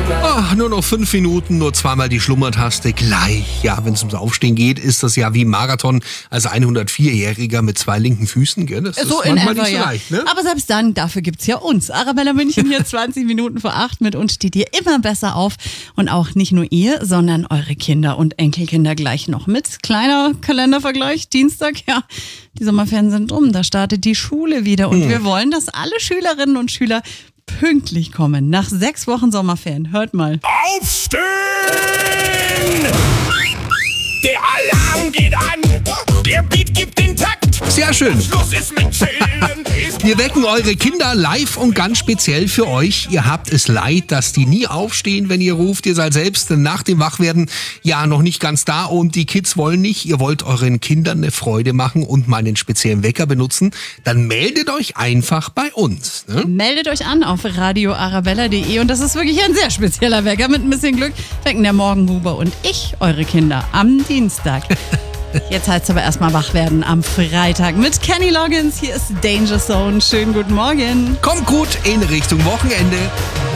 Nur noch 5 Minuten, nur zweimal die Schlummertaste gleich. Ja, wenn es ums Aufstehen geht, ist das ja wie Marathon als 104-Jähriger mit 2 linken Füßen. Gell? Das so ist in manchmal etwa, nicht so ja. leicht, ne? Aber selbst dann, dafür gibt's ja uns. Arabella München hier 20 Minuten vor 8 mit uns steht ihr immer besser auf. Und auch nicht nur ihr, sondern eure Kinder und Enkelkinder gleich noch mit. Kleiner Kalendervergleich, Dienstag, ja, die Sommerferien sind um. Da startet die Schule wieder. Und wir wollen, dass alle Schülerinnen und Schüler pünktlich kommen. Nach 6 Wochen Sommerferien. Hört mal. Aufstehen! Der Alarm geht an. Der Beat gibt den Takt. Sehr schön. Schluss ist mit Chillen. Wir wecken eure Kinder live und ganz speziell für euch. Ihr habt es leid, dass die nie aufstehen, wenn ihr ruft. Ihr seid selbst nach dem Wachwerden ja noch nicht ganz da und die Kids wollen nicht. Ihr wollt euren Kindern eine Freude machen und mal einen speziellen Wecker benutzen. Dann meldet euch einfach bei uns. Ne? Meldet euch an auf radioarabella.de und das ist wirklich ein sehr spezieller Wecker. Mit ein bisschen Glück wecken der Morgenhuber und ich eure Kinder am Dienstag. Jetzt heißt es aber erstmal wach werden am Freitag mit Kenny Loggins. Hier ist Danger Zone. Schönen guten Morgen. Kommt gut in Richtung Wochenende.